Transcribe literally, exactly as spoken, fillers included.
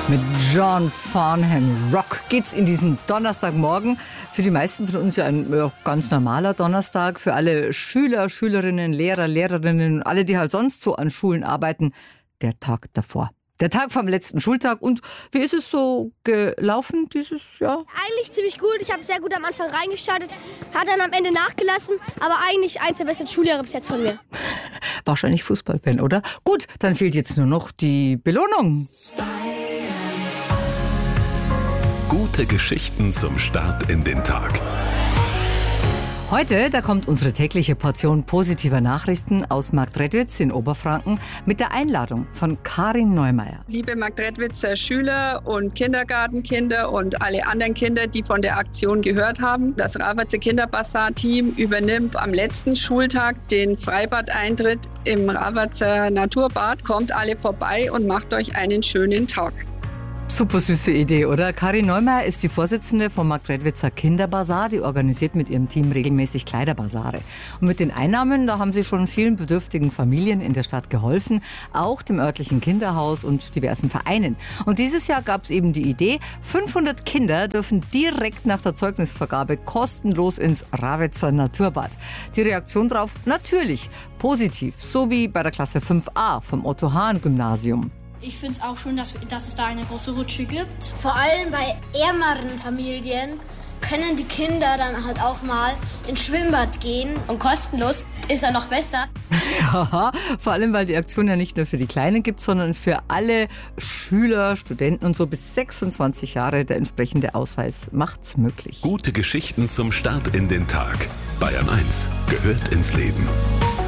Mit John Farnham Rock geht's in diesen Donnerstagmorgen. Für die meisten von uns ja ein ja, ganz normaler Donnerstag. Für alle Schüler, Schülerinnen, Lehrer, Lehrerinnen und alle, die halt sonst so an Schulen arbeiten, der Tag davor. Der Tag vom letzten Schultag. Und wie ist es so gelaufen dieses Jahr? Eigentlich ziemlich gut. Ich habe sehr gut am Anfang reingestartet, hat dann am Ende nachgelassen. Aber eigentlich eins der besten Schuljahre bis jetzt von mir. Wahrscheinlich Fußballfan, oder? Gut, dann fehlt jetzt nur noch die Belohnung. Gute Geschichten zum Start in den Tag. Heute, da kommt unsere tägliche Portion positiver Nachrichten aus Marktredwitz in Oberfranken mit der Einladung von Karin Neumeier. Liebe Marktredwitzer Schüler und Kindergartenkinder und alle anderen Kinder, die von der Aktion gehört haben. Das Ravatzer Kinderbasar-Team übernimmt am letzten Schultag den Freibadeintritt im Ravatzer Naturbad. Kommt alle vorbei und macht euch einen schönen Tag. Super süße Idee, oder? Karin Neumeier ist die Vorsitzende vom Marktredwitzer Kinderbasar. Die organisiert mit ihrem Team regelmäßig Kleiderbasare. Und mit den Einnahmen, da haben sie schon vielen bedürftigen Familien in der Stadt geholfen. Auch dem örtlichen Kinderhaus und diversen Vereinen. Und dieses Jahr gab es eben die Idee, fünfhundert Kinder dürfen direkt nach der Zeugnisvergabe kostenlos ins Ravatzer Naturbad. Die Reaktion darauf natürlich positiv. So wie bei der Klasse fünf a vom Otto-Hahn-Gymnasium. Ich finde es auch schön, dass, dass es da eine große Rutsche gibt. Vor allem bei ärmeren Familien können die Kinder dann halt auch mal ins Schwimmbad gehen. Und kostenlos ist dann noch besser. Ja, vor allem, weil die Aktion ja nicht nur für die Kleinen gibt, sondern für alle Schüler, Studenten und so bis sechsundzwanzig Jahre. Der entsprechende Ausweis macht's möglich. Gute Geschichten zum Start in den Tag. Bayern eins gehört ins Leben.